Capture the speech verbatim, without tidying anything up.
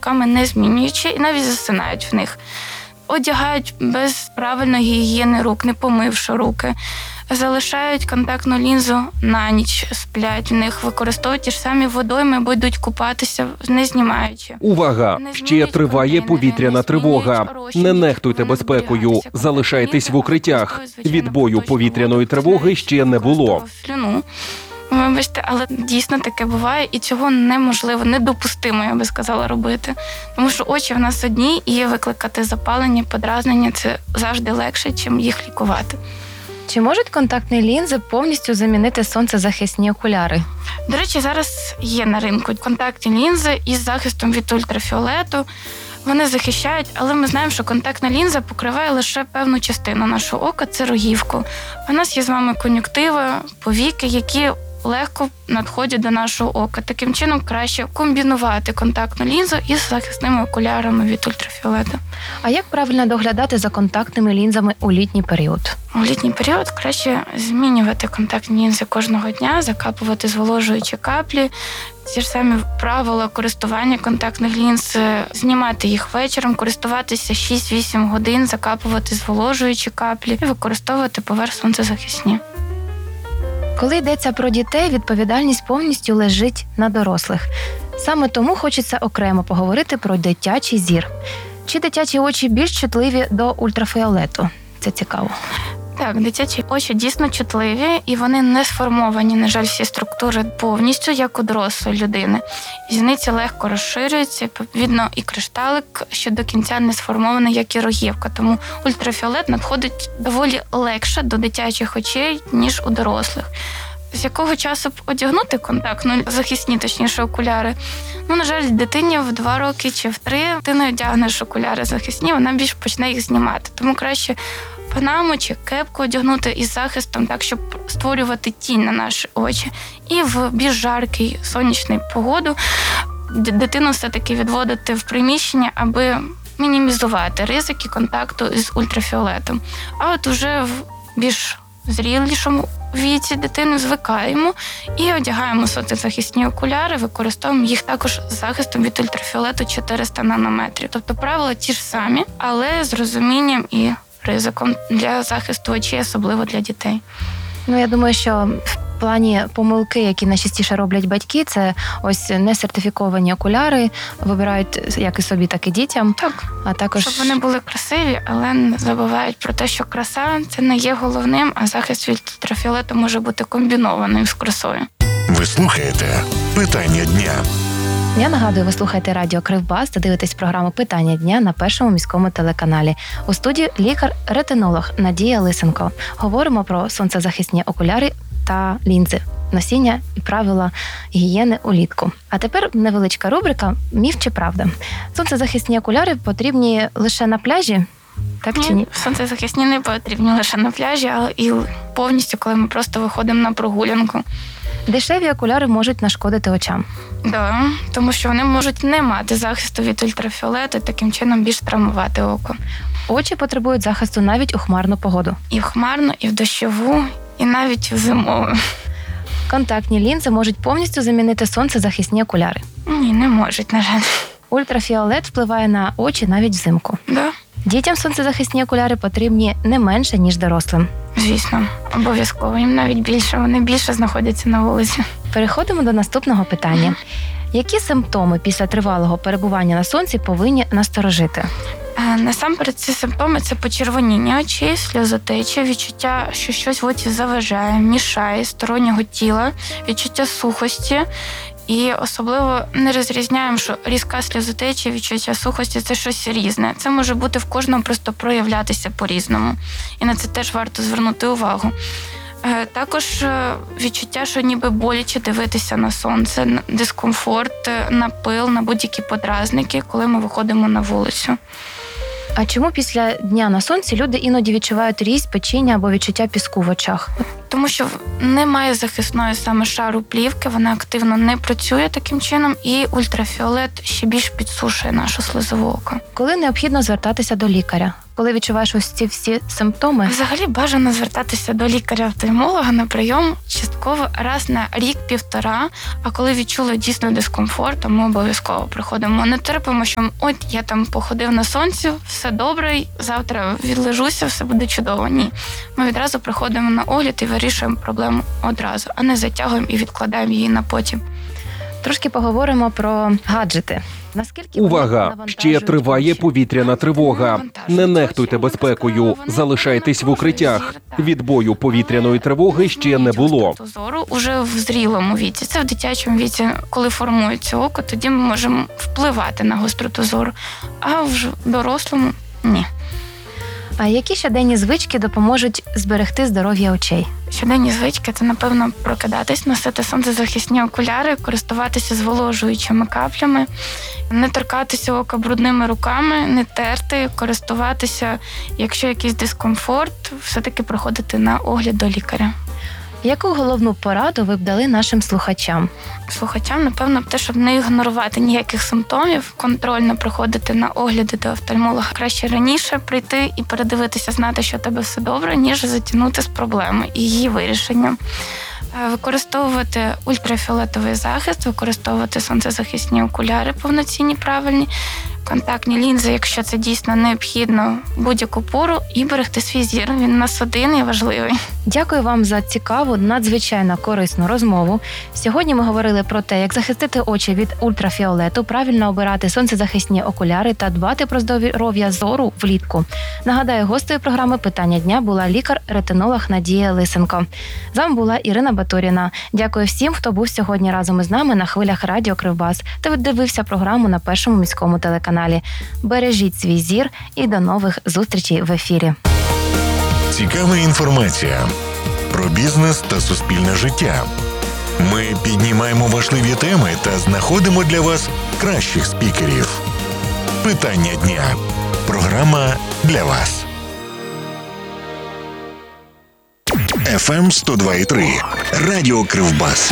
роками не змінюючи, і навіть засинають в них. Одягають без правильної гігієни рук, не помивши руки. Залишають контактну лінзу на ніч, сплять в них, використовують ті ж самі водойми, або йдуть купатися, не знімаючи. Увага! Ще триває повітряна тривога. Не нехтуйте безпекою, залишайтесь в укриттях. Відбою повітряної тривоги ще не було. Слюну. Вибачте, але дійсно таке буває, і цього неможливо, недопустимо, я би сказала, робити. Тому що очі в нас одні, і викликати запалення, подразнення – це завжди легше, чим їх лікувати. Чи можуть контактні лінзи повністю замінити сонцезахисні окуляри? До речі, зараз є на ринку контактні лінзи із захистом від ультрафіолету. Вони захищають, але ми знаємо, що контактна лінза покриває лише певну частину нашого ока – це рогівку. У нас є з вами кон'юктива, повіки, які легко надходять до нашого ока. Таким чином краще комбінувати контактну лінзу із захисними окулярами від ультрафіолету. А як правильно доглядати за контактними лінзами у літній період? У літній період краще змінювати контактні лінзи кожного дня, закапувати зволожуючі каплі. Ті ж самі правила користування контактних лінз, знімати їх вечором, користуватися шість-вісім годин, закапувати зволожуючі каплі і використовувати поверх сонцезахисні. Коли йдеться про дітей, відповідальність повністю лежить на дорослих. Саме тому хочеться окремо поговорити про дитячий зір. Чи дитячі очі більш чутливі до ультрафіолету? Це цікаво. Так, дитячі очі дійсно чутливі, і вони не сформовані, на жаль, всі структури повністю, як у дорослої людини. Зіниці легко розширюються, відповідно, і кришталик ще до кінця не сформований, як і рогівка. Тому ультрафіолет надходить доволі легше до дитячих очей, ніж у дорослих. З якого часу б одягнути контактну, захисні, точніше, окуляри? Ну, на жаль, дитині в два роки чи в три ти не одягнеш окуляри захисні, вона більш почне їх знімати. Тому краще панаму чи кепку одягнути із захистом, так, щоб створювати тінь на наші очі. І в більш жаркий сонячний погоду дитину все-таки відводити в приміщення, аби мінімізувати ризики контакту з ультрафіолетом. А от уже в більш зрілішому віці дитини звикаємо і одягаємо сонцезахисні окуляри, використовуємо їх також з захистом від ультрафіолету чотириста нанометрів. Тобто правила ті ж самі, але з розумінням і ризиком для захисту очей, особливо для дітей. Ну, я думаю, що в плані помилки, які найчастіше роблять батьки, це ось несертифіковані окуляри, вибирають як і собі, так і дітям. Так, а також щоб вони були красиві, але не забувають про те, що краса – це не є головним, а захист від ультрафіолету може бути комбінованим з красою. Ви слухаєте «Питання дня». Я нагадую, ви слухаєте радіо Кривбас та дивитесь програму «Питання дня» на Першому міському телеканалі. У студії лікар-ретинолог Надія Лисенко. Говоримо про сонцезахисні окуляри та лінзи, носіння і правила гігієни улітку. А тепер невеличка рубрика «Міф чи правда?». Сонцезахисні окуляри потрібні лише на пляжі? Так чи ні? Сонцезахисні не потрібні лише на пляжі, але і повністю, коли ми просто виходимо на прогулянку. Дешеві окуляри можуть нашкодити очам. Да, тому що вони можуть не мати захисту від ультрафіолету і таким чином більш травмувати око. Очі потребують захисту навіть у хмарну погоду. І в хмарну, і в дощову, і навіть в зимову. Контактні лінзи можуть повністю замінити сонцезахисні окуляри. Ні, не можуть, на жаль. Ультрафіолет впливає на очі навіть взимку. Да. Дітям сонцезахисні окуляри потрібні не менше, ніж дорослим. Звісно, обов'язково. Їм навіть більше, вони більше знаходяться на вулиці. Переходимо до наступного питання. Які симптоми після тривалого перебування на сонці повинні насторожити? Насамперед, ці симптоми – це почервоніння очей, сльозотеча, відчуття, що щось в оці заважає, мішає стороннього тіла, відчуття сухості. І особливо не розрізняємо, що різка сльозотеча, відчуття сухості – це щось різне. Це може бути в кожному, просто проявлятися по-різному. І на це теж варто звернути увагу. Також відчуття, що ніби боляче дивитися на сонце, дискомфорт, на пил, на будь-які подразники, коли ми виходимо на вулицю. А чому після дня на сонці люди іноді відчувають різь, печіння або відчуття піску в очах? тому що немає захисної саме шару плівки, вона активно не працює таким чином, і ультрафіолет ще більш підсушує нашу слизову око. Коли необхідно звертатися до лікаря? Коли відчуваєш ось ці всі симптоми? Взагалі бажано звертатися до лікаря-офтальмолога на прийом частково раз на рік-півтора, а коли відчули дійсно дискомфорт, то ми обов'язково приходимо. Не терпимо, що от я там походив на сонці, все добре, завтра відлежуся, все буде чудово. Ні. Ми відразу приходимо на огляд і вирішуємо проблему одразу, а не затягуємо і відкладаємо її на потім. Трошки поговоримо про гаджети. Наскільки Увага! Ще триває повітряна тривога. Не нехтуйте безпекою. Залишайтесь в укриттях. Відбою повітряної тривоги ще не було. Зору уже в зрілому віці. Це в дитячому віці, коли формується око, тоді ми можемо впливати на гостроту зору. А в дорослому – ні. А які щоденні звички допоможуть зберегти здоров'я очей? Щоденні звички – це, напевно, прокидатись, носити сонцезахисні окуляри, користуватися зволожуючими каплями, не торкатися ока брудними руками, не терти, користуватися, якщо якийсь дискомфорт, все-таки приходити на огляд до лікаря. Яку головну пораду ви б дали нашим слухачам? Слухачам, напевно, те, щоб не ігнорувати ніяких симптомів, контрольно приходити на огляди до офтальмолога. Краще раніше прийти і передивитися, знати, що у тебе все добре, ніж затягнути з проблеми і її вирішенням. Використовувати ультрафіолетовий захист, використовувати сонцезахисні окуляри повноцінні, правильні, контактні лінзи, якщо це дійсно необхідно, будь-яку пору, і берегти свій зір. Він у нас один і важливий. Дякую вам за цікаву, надзвичайно корисну розмову. Сьогодні ми говорили про те, як захистити очі від ультрафіолету, правильно обирати сонцезахисні окуляри та дбати про здоров'я зору влітку. Нагадаю, гостею програми «Питання дня» була лікар-ретинолог Надія Лисенко. З вами була Ірина Батуріна. Дякую всім, хто був сьогодні разом із нами на хвилях радіо Кривбас та дивився програму на Першому міському телеканалі. Бережіть свій зір і до нових зустрічей в ефірі. Цікава інформація про бізнес та суспільне життя. Ми піднімаємо важливі теми та знаходимо для вас кращих спікерів. Питання дня. Програма для вас. еф ем сто два і три. Радіо Кривбас.